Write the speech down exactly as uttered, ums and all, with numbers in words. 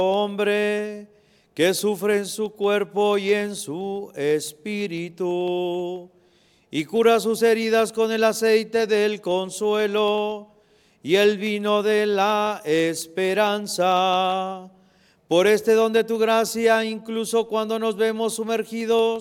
hombre que sufre en su cuerpo y en su espíritu, y cura sus heridas con el aceite del consuelo y el vino de la esperanza. Por este don de tu gracia, incluso cuando nos vemos sumergidos